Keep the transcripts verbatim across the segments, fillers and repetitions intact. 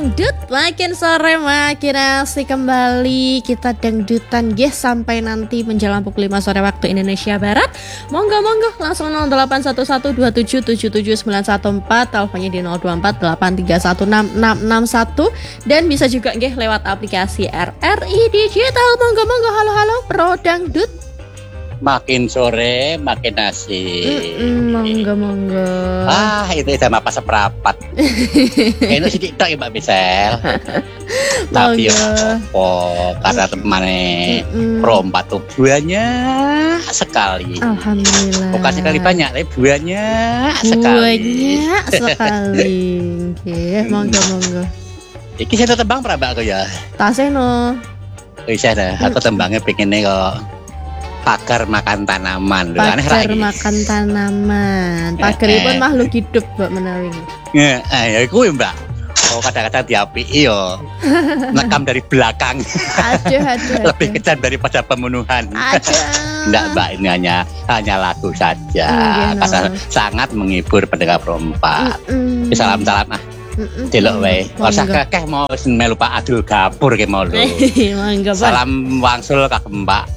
Dangdut makin sore makin asik kembali. Kita dangdutan nggih sampai nanti menjelang pukul lima sore waktu Indonesia Barat. Monggo-monggo langsung nol delapan satu satu dua tujuh tujuh tujuh sembilan satu empat, teleponnya di nol dua empat delapan tiga satu enam enam enam satu, dan bisa juga nggih lewat aplikasi R R I Digital. Monggo-monggo, halo-halo Pro Dangdut. Makin sore makin asik. Monggo-monggo. Ah, itu sama apa seperapat. Kayaknya sih TikTok ya Mbak Misel. Tapi ya apa, karena temannya perompat tuh banyak sekali. Alhamdulillah. Bukan sekali banyak, tapi banyak sekali. Banyak sekali. Oke, monggo-monggo. Iki saya tembang berapa aku ya? Taseno. Bisa dah, aku tembangnya pengennya kok. Pagar makan tanaman. Pagar makan tanaman. Pagaripun makhluk hidup Mbak menawi. Ya, ya iku Mbak. Oh, kadang-kadang diapiki yo. Nekam dari belakang. Aduh, aduh. Lebih kejam daripada pembunuhan. Aduh. Enggak Mbak, ini hanya hanya lagu saja. Mm, Karena no. sangat menghibur pendengar perempat. Mm, mm. Salam-salam ah. Delok wae. Ora kakeh mau melu Pak Adul Gapur ki mau lho. Salam wangsul kagem Mbak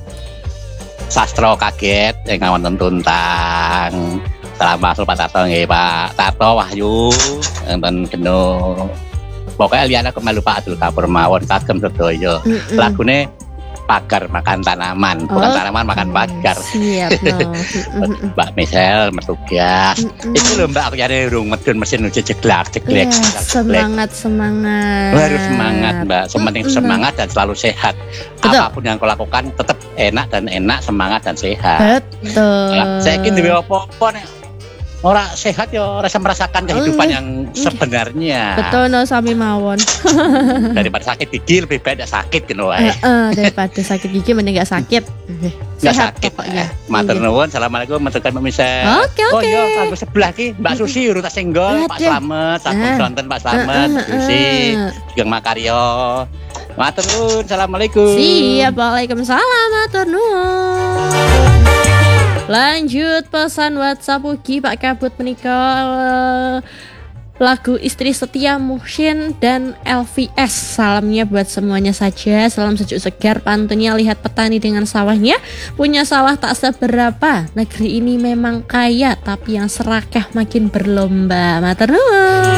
Sastro kaget yang wonten tuntang. Salam masuk Pak Tato nggih Pak Tato Wahyu wonten geno. Pokoke liyane aku melu Pak Adul Gapur mawon kagem sedaya. Lagune pagar makan tanaman, bukan oh, tanaman makan pagar. Siap no. Mbak Misel mertugas. Itu lho Mbak aku nyari rung medun mesin uji jeglak jeglek. Yeah, semangat semangat. Harus semangat Mbak, sementing semangat dan selalu sehat. Betul. Apapun yang kau lakukan tetap enak dan enak, semangat dan sehat. Betul. Nah, saya kira dewe apa-apa nih. Orang sehat ya orang merasakan kehidupan yang sebenarnya. Betul no sami mawon. Daripada sakit gigi lebih baik tidak sakit gitu wae. Heeh, daripada sakit gigi mending enggak sakit. Enggak sakit pokoknya. Matur nuwun, assalamualaikum mentukan Mbak Misel. Oke oke. Oh iya, aku sebelah ki Mbak Susi urut tak senggol, Pak Slamet, sampun sonten Pak Slamet, Mbak Susi, Sugeng Makaryo. Matur nuwun, assalamualaikum. Siap, waalaikumsalam, matur nuwun. Lanjut pesan WhatsApp Ugi Pak Kabut menikah lagu Istri Setia Muhsin dan L V S. Salamnya buat semuanya saja. Salam sejuk segar. Pantunnya lihat petani dengan sawahnya. Punya sawah tak seberapa. Negeri ini memang kaya, tapi yang serakah makin berlomba. Matur nuwun.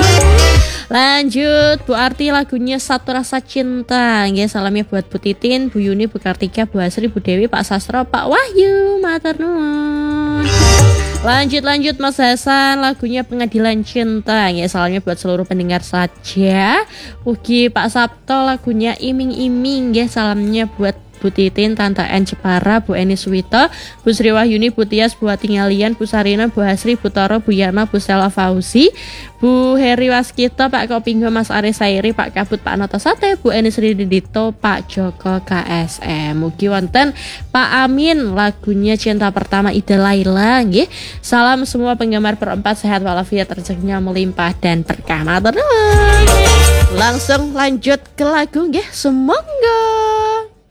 Lanjut Bu Arti lagunya Satu Rasa Cinta. Nggih, salamnya buat Bu Titin, Bu Yuni, Bu Kartika, Bu Asri, Bu Dewi, Pak Sastro, Pak Wahyu. Matur nuwun. Lanjut lanjut Mas Hasan lagunya Pengadilan Cinta. Nggih, salamnya buat seluruh pendengar saja. Ugi Pak Sabto lagunya Iming Iming. Nggih, salamnya buat Bu Titin, Tante N Jepara, Bu Eni Suwito, Bu Sri Wahyuni, Bu Tias, Bu Atingalian, Bu Sarina, Bu Hasri, Bu Toro, Bu Yana, Bu Stella Fauzi, Bu Heri Waskito, Pak Kopinggo, Mas Aris Sairi, Pak Kabut, Pak Noto Sate, Bu Eni Sri Didito, Pak Joko K S M. Mugi wonten Pak Amin lagunya Cinta Pertama Ida Laila. Nggih. Salam semua penggemar perempat, sehat walafiat, rezekinya melimpah dan berkah. Matur nuwun. Langsung lanjut ke lagu nggih, semonggo.